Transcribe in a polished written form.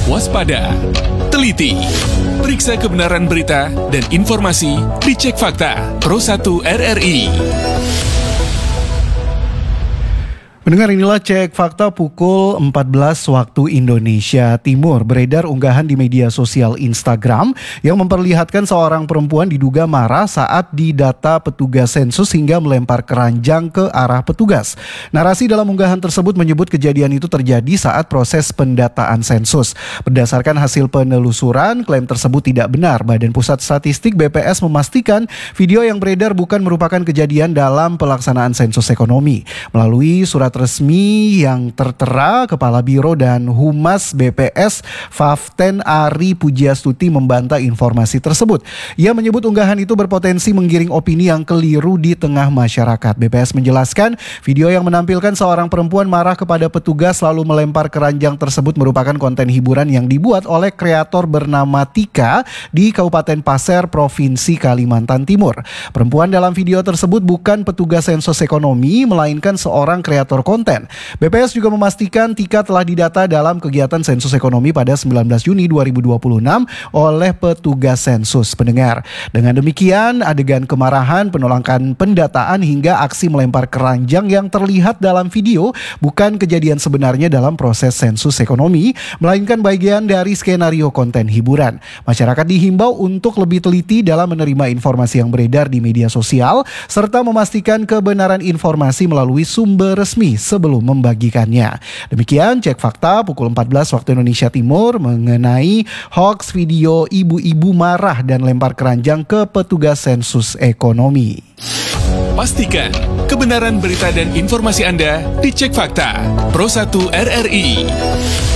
waspada, teliti. Periksa kebenaran berita dan informasi di Cek Fakta Pro 1 RRI. Pendengar, inilah Cek Fakta pukul 14 waktu Indonesia Timur. Beredar unggahan di media sosial Instagram yang memperlihatkan seorang perempuan diduga marah saat didata petugas sensus hingga melempar keranjang ke arah petugas. Narasi dalam unggahan tersebut menyebut kejadian itu terjadi saat proses pendataan sensus. Berdasarkan hasil penelusuran, klaim tersebut tidak benar. Badan Pusat Statistik BPS memastikan video yang beredar bukan merupakan kejadian dalam pelaksanaan sensus ekonomi. Melalui surat resmi yang tertera, Kepala Biro dan Humas BPS Faften Ari Pujiastuti membantah informasi tersebut. Ia menyebut unggahan itu berpotensi menggiring opini yang keliru di tengah masyarakat. BPS menjelaskan video yang menampilkan seorang perempuan marah kepada petugas lalu melempar keranjang tersebut merupakan konten hiburan yang dibuat oleh kreator bernama Tika di Kabupaten Pasir, Provinsi Kalimantan Timur. Perempuan dalam video tersebut bukan petugas sensus ekonomi, melainkan seorang kreator konten. BPS juga memastikan Tika telah didata dalam kegiatan sensus ekonomi pada 19 Juni 2026 oleh petugas sensus. Pendengar, dengan demikian adegan kemarahan, penolakan pendataan hingga aksi melempar keranjang yang terlihat dalam video bukan kejadian sebenarnya dalam proses sensus ekonomi, melainkan bagian dari skenario konten hiburan. Masyarakat dihimbau untuk lebih teliti dalam menerima informasi yang beredar di media sosial serta memastikan kebenaran informasi melalui sumber resmi sebelum membagikannya. Demikian Cek Fakta pukul 14 waktu Indonesia Timur mengenai hoax video ibu-ibu marah dan lempar keranjang ke petugas sensus ekonomi. Pastikan kebenaran berita dan informasi Anda di Cek Fakta Pro 1 RRI.